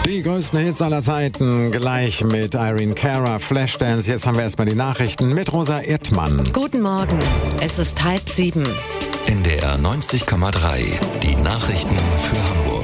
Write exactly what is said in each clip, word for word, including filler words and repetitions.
Die größten Hits aller Zeiten, gleich mit Irene Cara, Flashdance. Jetzt haben wir erstmal die Nachrichten mit Rosa Erdmann. Guten Morgen, es ist halb sieben. N D R neunzig Komma drei, die Nachrichten für Hamburg.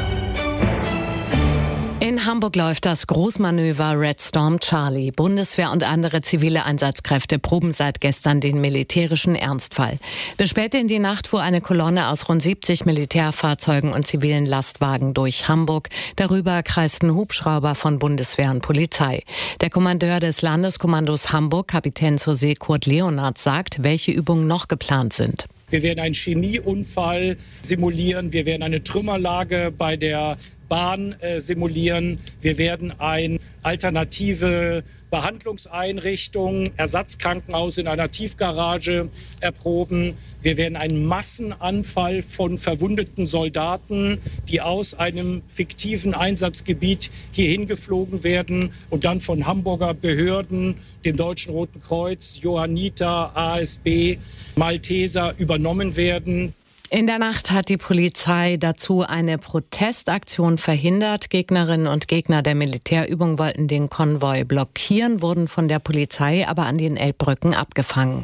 In Hamburg läuft das Großmanöver Red Storm Charlie. Bundeswehr und andere zivile Einsatzkräfte proben seit gestern den militärischen Ernstfall. Bis spät in die Nacht fuhr eine Kolonne aus rund siebzig Militärfahrzeugen und zivilen Lastwagen durch Hamburg. Darüber kreisten Hubschrauber von Bundeswehr und Polizei. Der Kommandeur des Landeskommandos Hamburg, Kapitän zur See Kurt Leonard, sagt, welche Übungen noch geplant sind. Wir werden einen Chemieunfall simulieren. Wir werden eine Trümmerlage bei der Bahn äh, simulieren. Wir werden eine alternative Behandlungseinrichtung, Ersatzkrankenhaus in einer Tiefgarage erproben. Wir werden einen Massenanfall von verwundeten Soldaten, die aus einem fiktiven Einsatzgebiet hierhin geflogen werden und dann von Hamburger Behörden, dem Deutschen Roten Kreuz, Johanniter, A S B, Malteser übernommen werden. In der Nacht hat die Polizei dazu eine Protestaktion verhindert. Gegnerinnen und Gegner der Militärübung wollten den Konvoi blockieren, wurden von der Polizei aber an den Elbbrücken abgefangen.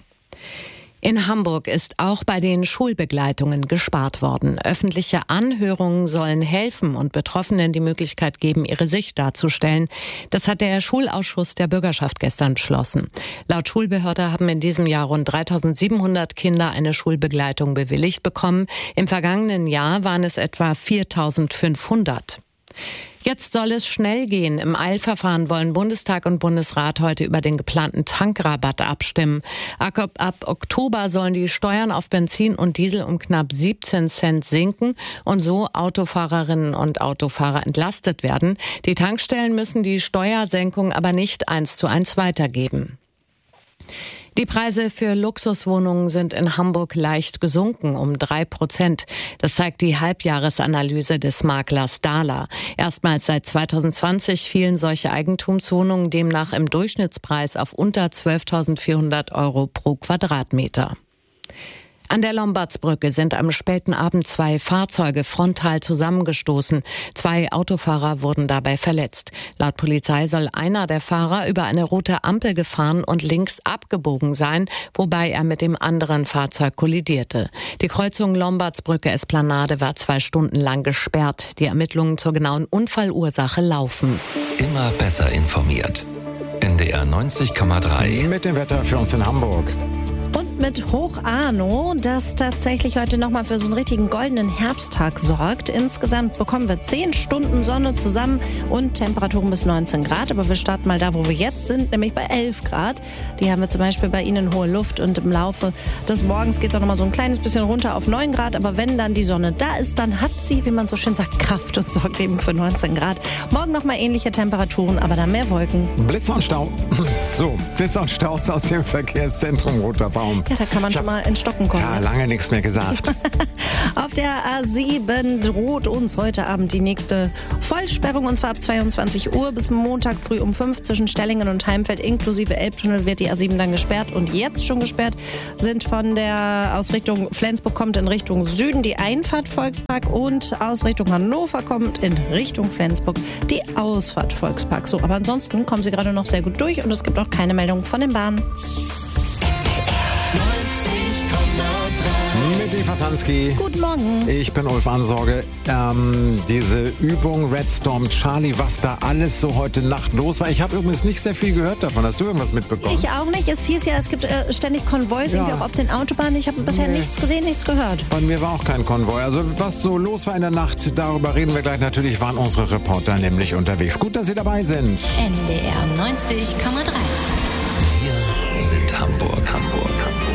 In Hamburg ist auch bei den Schulbegleitungen gespart worden. Öffentliche Anhörungen sollen helfen und Betroffenen die Möglichkeit geben, ihre Sicht darzustellen. Das hat der Schulausschuss der Bürgerschaft gestern beschlossen. Laut Schulbehörde haben in diesem Jahr rund dreitausendsiebenhundert Kinder eine Schulbegleitung bewilligt bekommen. Im vergangenen Jahr waren es etwa viertausendfünfhundert. Jetzt soll es schnell gehen. Im Eilverfahren wollen Bundestag und Bundesrat heute über den geplanten Tankrabatt abstimmen. Ab, ab Oktober sollen die Steuern auf Benzin und Diesel um knapp siebzehn Cent sinken und so Autofahrerinnen und Autofahrer entlastet werden. Die Tankstellen müssen die Steuersenkung aber nicht eins zu eins weitergeben. Die Preise für Luxuswohnungen sind in Hamburg leicht gesunken, um drei Prozent. Das zeigt die Halbjahresanalyse des Maklers Dahler. Erstmals seit zweitausendzwanzig fielen solche Eigentumswohnungen demnach im Durchschnittspreis auf unter zwölftausendvierhundert Euro pro Quadratmeter. An der Lombardsbrücke sind am späten Abend zwei Fahrzeuge frontal zusammengestoßen. Zwei Autofahrer wurden dabei verletzt. Laut Polizei soll einer der Fahrer über eine rote Ampel gefahren und links abgebogen sein, wobei er mit dem anderen Fahrzeug kollidierte. Die Kreuzung Lombardsbrücke-Esplanade war zwei Stunden lang gesperrt. Die Ermittlungen zur genauen Unfallursache laufen. Immer besser informiert. N D R neunzig Komma drei. Mit dem Wetter für uns in Hamburg. Und mit Hoch Arno, das tatsächlich heute nochmal für so einen richtigen goldenen Herbsttag sorgt. Insgesamt bekommen wir zehn Stunden Sonne zusammen und Temperaturen bis neunzehn Grad. Aber wir starten mal da, wo wir jetzt sind, nämlich bei elf Grad. Die haben wir zum Beispiel bei Ihnen in hohe Luft und im Laufe des Morgens geht es auch nochmal so ein kleines bisschen runter auf neun Grad. Aber wenn dann die Sonne da ist, dann hat sie, wie man so schön sagt, Kraft und sorgt eben für neunzehn Grad. Morgen nochmal ähnliche Temperaturen, aber dann mehr Wolken. Blitzer und Stau. So, Blitzer und Stau aus dem Verkehrszentrum Roter Baum. Ja, da kann man schon mal in Stocken kommen. Ja, lange nichts mehr gesagt. Auf der A sieben droht uns heute Abend die nächste Vollsperrung, und zwar ab zweiundzwanzig Uhr bis Montag früh um fünf zwischen Stellingen und Heimfeld inklusive Elbtunnel wird die A sieben dann gesperrt, und jetzt schon gesperrt sind von der aus Richtung Flensburg kommt in Richtung Süden die Einfahrt Volkspark und aus Richtung Hannover kommt in Richtung Flensburg die Ausfahrt Volkspark. So, aber ansonsten kommen sie gerade noch sehr gut durch und es gibt auch keine Meldung von den Bahnen. Mit Eva Tanski. Guten Morgen. Ich bin Ulf Ansorge. Ähm, diese Übung Red Storm Charlie, was da alles so heute Nacht los war. Ich habe übrigens nicht sehr viel gehört davon. Hast du irgendwas mitbekommen? Ich auch nicht. Es hieß ja, es gibt äh, ständig Konvois, sind Ja. wir auch auf den Autobahnen. Ich habe bisher Nee. nichts gesehen, nichts gehört. Bei mir war auch kein Konvoi. Also was so los war in der Nacht, darüber reden wir gleich. Natürlich waren unsere Reporter nämlich unterwegs. Gut, dass Sie dabei sind. N D R neunzig Komma drei. Wir sind Hamburg. Hamburg.